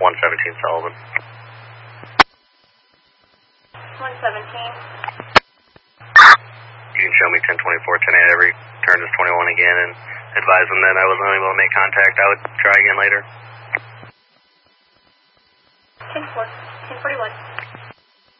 117 Sullivan. 117. You can show me 1024, 10 every turn is 21 again and advise them that I was unable to make contact. I would try again later. 10-4, 1041.